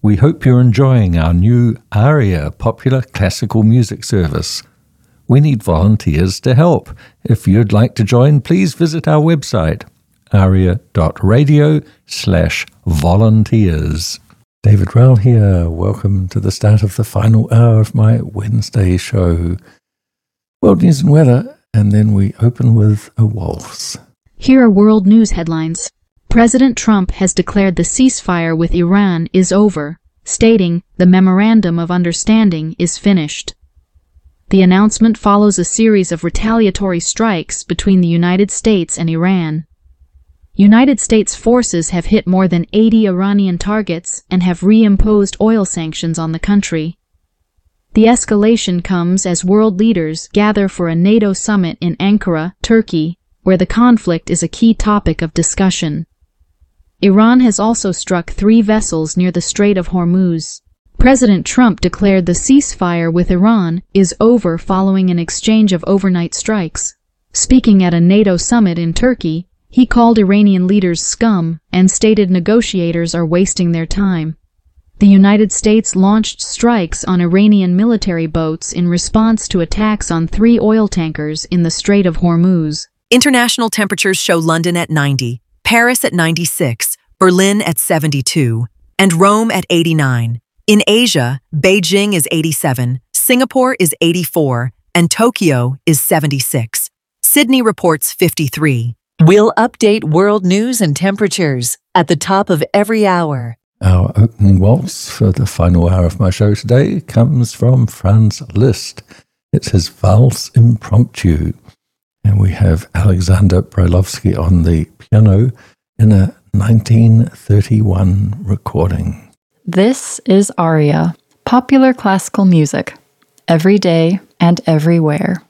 We hope you're enjoying our new ARIA popular classical music service. We need volunteers to help. If you'd like to join, please visit our website, aria.radio/volunteers. David Rowell here. Welcome to the start of the final hour of my Wednesday show. World news and weather, and then we open with a waltz. Here are world news headlines. President Trump has declared the ceasefire with Iran is over, stating the Memorandum of Understanding is finished. The announcement follows a series of retaliatory strikes between the United States and Iran. United States forces have hit more than 80 Iranian targets and have reimposed oil sanctions on the country. The escalation comes as world leaders gather for a NATO summit in Ankara, Turkey, where the conflict is a key topic of discussion. Iran has also struck 3 vessels near the Strait of Hormuz. President Trump declared the ceasefire with Iran is over following an exchange of overnight strikes. Speaking at a NATO summit in Turkey, he called Iranian leaders scum and stated negotiators are wasting their time. The United States launched strikes on Iranian military boats in response to attacks on 3 oil tankers in the Strait of Hormuz. International temperatures show London at 90, Paris at 96, Berlin at 72, and Rome at 89. In Asia, Beijing is 87, Singapore is 84, and Tokyo is 76. Sydney reports 53. We'll update world news and temperatures at the top of every hour. Our opening waltz for the final hour of my show today comes from Franz Liszt. It's his Valse Impromptu. And we have Alexander Brailovsky on the piano in a 1931 recording. This is ARIA, popular classical music, every day and everywhere.